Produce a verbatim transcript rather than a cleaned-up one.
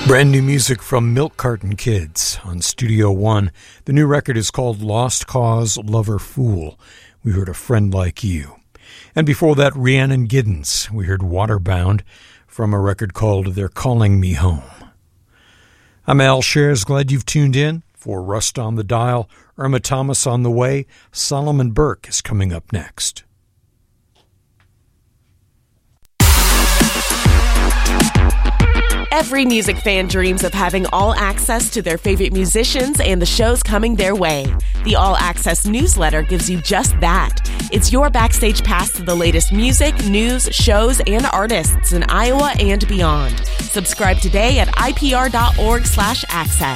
Brand new music from Milk Carton Kids on Studio One. The new record is called Lost Cause, Lover, Fool. We heard A Friend Like You. And before that, Rhiannon Giddens. We heard Waterbound from a record called They're Calling Me Home. I'm Al Shares. Glad you've tuned in. For Rust on the Dial, Irma Thomas on the way. Solomon Burke is coming up next. Every music fan dreams of having all access to their favorite musicians and the shows coming their way. The All Access newsletter gives you just that. It's your backstage pass to the latest music, news, shows, and artists in Iowa and beyond. Subscribe today at I P R dot org slash access.